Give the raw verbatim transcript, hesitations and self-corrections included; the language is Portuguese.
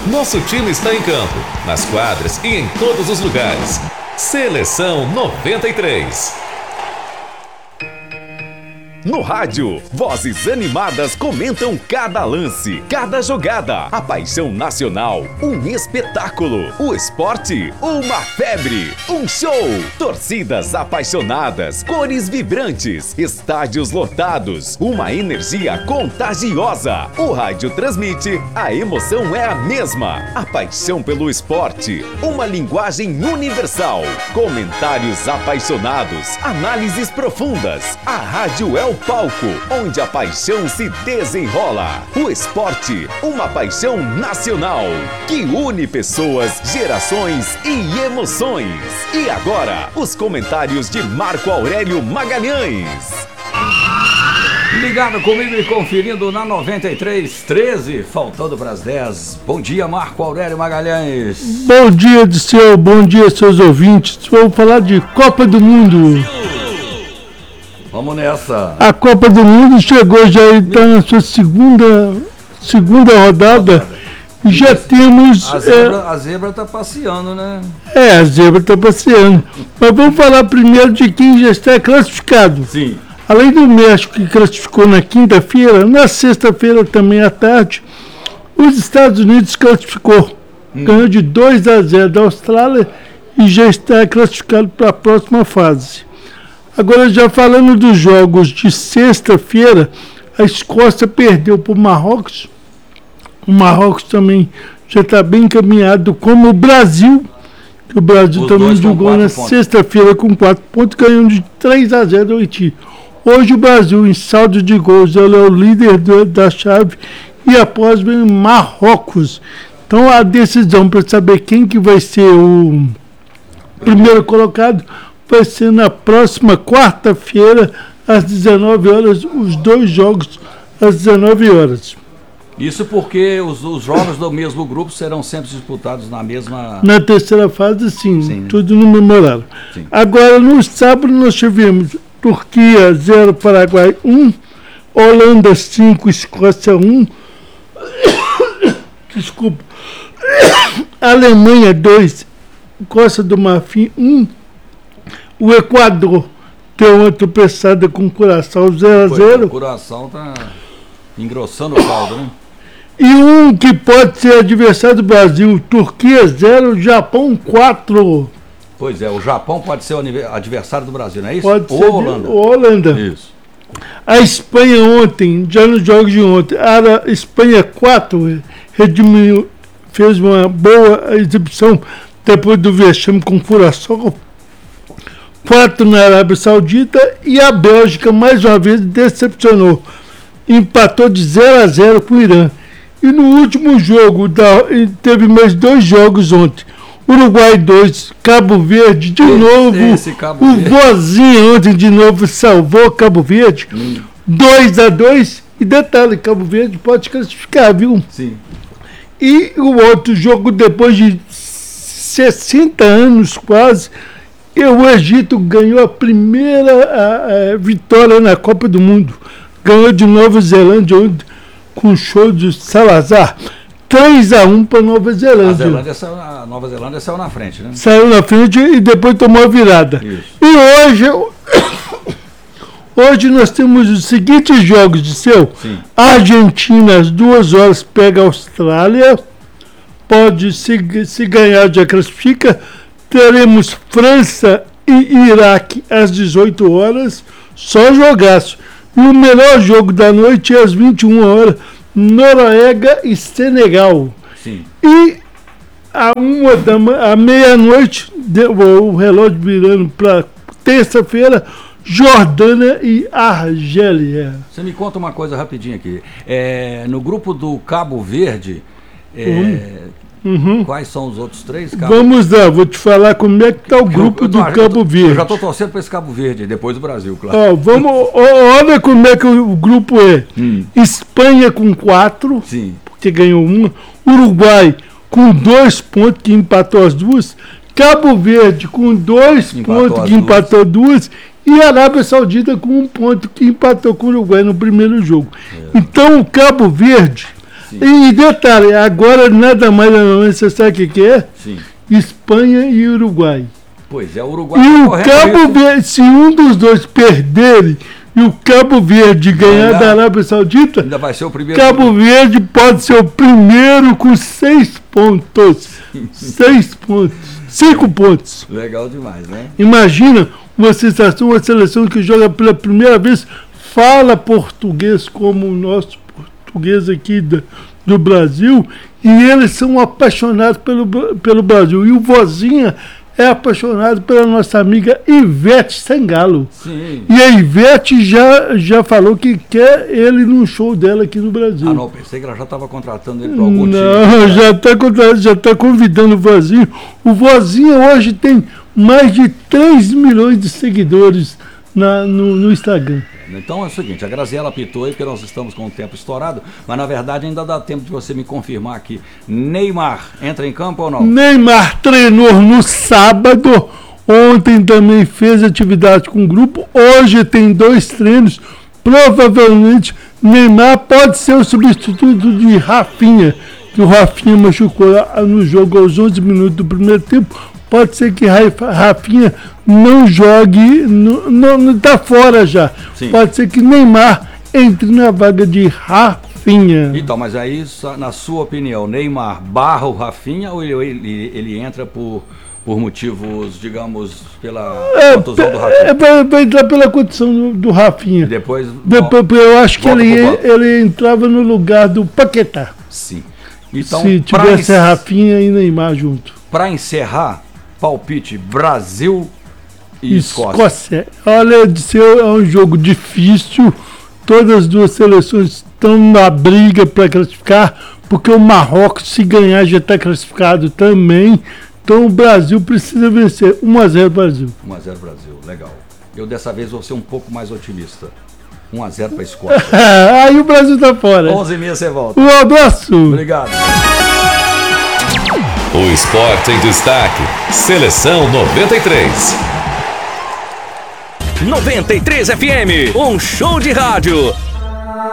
Nosso time está em campo, nas quadras e em todos os lugares. Seleção noventa e três. No rádio, vozes animadas comentam cada lance, cada jogada. A paixão nacional, um espetáculo. O esporte, uma febre, um show. Torcidas apaixonadas, cores vibrantes, estádios lotados, uma energia contagiosa. O rádio transmite, a emoção é a mesma. A paixão pelo esporte, uma linguagem universal. Comentários apaixonados, análises profundas. A rádio é o palco onde a paixão se desenrola. O esporte, uma paixão nacional que une pessoas, gerações e emoções. E agora, os comentários de Marco Aurélio Magalhães. Ligado comigo e conferindo na noventa e três, treze, faltando para as dez. Bom dia, Marco Aurélio Magalhães. Bom dia, Disseu. Bom dia, seus ouvintes. Vamos falar de Copa do Mundo. Vamos nessa. A Copa do Mundo chegou, já está na sua segunda, segunda rodada. E já temos... A zebra, é, a zebra está passeando, né? É, a zebra está passeando. Mas vamos falar primeiro de quem já está classificado. Sim. Além do México, que classificou na quinta-feira, na sexta-feira também à tarde, os Estados Unidos classificou. Hum. Ganhou de dois a zero da Austrália e já está classificado para a próxima fase. Agora, já falando dos jogos de sexta-feira, a Escócia perdeu para o Marrocos. O Marrocos também já está bem encaminhado, como o Brasil, que o Brasil Os também jogou na sexta-feira com quatro pontos, ganhando de três a zero do Haiti. Hoje o Brasil, em saldo de gols, ele é o líder do, da chave e após vem o Marrocos. Então, a decisão para saber quem que vai ser o primeiro colocado vai ser na próxima quarta-feira, às dezenove horas, os dois jogos às dezenove horas. Isso porque os, os jogos do mesmo grupo serão sempre disputados na mesma... Na terceira fase, sim, sim, tudo no mesmo horário. Sim. Agora, no sábado, nós tivemos Turquia zero, Paraguai um, Holanda cinco, Escócia um, desculpa, Alemanha dois, Costa do Marfim um, o Equador deu uma tropeçada com o Curaçao zero a zero. O Curaçao está engrossando o caldo, né? E um que pode ser adversário do Brasil, Turquia zero, Japão quatro. Pois é, o Japão pode ser o adversário do Brasil, não é isso? Pode Ou ser Holanda. Holanda. Isso. A Espanha ontem, já nos jogos de ontem, a Espanha quatro, rediminuiu, fez uma boa exibição depois do vexame com o Curaçao. quatro na Arábia Saudita e a Bélgica mais uma vez decepcionou. Empatou de zero a zero com o Irã. E no último jogo, da, teve mais dois jogos ontem. Uruguai dois, Cabo Verde, de esse, novo. Esse Cabo o Verde. Vozinho ontem de novo salvou Cabo Verde. Hum. dois a dois. E detalhe, Cabo Verde pode classificar, viu? Sim. E o outro jogo, depois de sessenta anos quase, o Egito ganhou a primeira a, a vitória na Copa do Mundo. Ganhou de Nova Zelândia com o show de Salazar. três a um para Nova Zelândia. A, Zelândia saiu, a Nova Zelândia saiu na frente, né? Saiu na frente e depois tomou a virada. Isso. E hoje, hoje nós temos os seguintes jogos de seu. Sim. Argentina, às duas horas, pega a Austrália. Pode, se, se ganhar, já classifica. Teremos França e Iraque às dezoito horas. Só jogaço. E o melhor jogo da noite é às vinte e uma horas. Noruega e Senegal. Sim. E a uma da a meia-noite, o relógio virando para terça-feira, Jordânia e Argélia. Você me conta uma coisa rapidinho aqui. É, no grupo do Cabo Verde, é, uhum. Uhum. quais são os outros três? Cabo... Vamos lá, vou te falar como é que está o grupo eu, eu, eu, do Cabo eu, Verde. Eu já estou torcendo para esse Cabo Verde, depois do Brasil, claro. Ó, vamos, olha como é que o, o grupo é. Hum. Espanha com quatro, Sim. porque ganhou uma. Uruguai com dois pontos, que empatou as duas. Cabo Verde com dois empatou pontos, que duas. empatou duas. E a Arábia Saudita com um ponto, que empatou com o Uruguai no primeiro jogo. É. Então o Cabo Verde, Sim. E detalhe, agora nada mais nada menos, você sabe o que, que é? Sim. Espanha e Uruguai. Pois é, o Uruguai E tá o correndo Cabo risco. Verde, se um dos dois perderem e o Cabo Verde ganhar Ganhar. da Arábia Saudita, Ainda vai ser o primeiro. Cabo Verde pode ser o primeiro com seis pontos. Seis pontos. Cinco pontos. Legal demais, né? Imagina uma sensação, uma seleção que joga pela primeira vez, fala português como o nosso português aqui do, do Brasil, e eles são apaixonados pelo, pelo Brasil. E o Vozinha é apaixonado pela nossa amiga Ivete Sangalo. Sim. E a Ivete já, já falou que quer ele num show dela aqui no Brasil. Ah, não, pensei que ela já estava contratando ele para algum time. Não, já está já tá convidando o Vozinho. O Vozinho hoje tem mais de três milhões de seguidores na, no, no Instagram. Então é o seguinte, a Graziela apitou aí porque nós estamos com o tempo estourado, mas na verdade ainda dá tempo de você me confirmar aqui. Neymar entra em campo ou não? Neymar treinou no sábado, ontem também fez atividade com o grupo, hoje tem dois treinos, provavelmente Neymar pode ser o substituto de Rafinha, que o Rafinha machucou no jogo aos onze minutos do primeiro tempo. Pode ser que Rafinha não jogue, não está fora já. Sim. Pode ser que Neymar entre na vaga de Rafinha. Então, mas aí, na sua opinião, Neymar barra o Rafinha ou ele, ele, ele entra por, por motivos, digamos, pela É, contusão do Rafinha? é, vai, vai entrar pela condição do, do Rafinha. E depois... Depois, eu acho que volta ele, pro banco. ele entrava no lugar do Paquetá. Sim. Então, se pra tivesse en- Rafinha e Neymar junto. Para encerrar, palpite Brasil e Escócia. Escócia. Olha, de ser é um jogo difícil. Todas as duas seleções estão na briga para classificar, porque o Marrocos, se ganhar, já está classificado também. Então o Brasil precisa vencer. um a zero Brasil. um a zero Brasil, legal. Eu dessa vez vou ser um pouco mais otimista. um a zero para Escócia. Aí o Brasil está fora. onze e meia você volta. Um abraço. Obrigado. O esporte em destaque. Seleção noventa e três. noventa e três F M, um show de rádio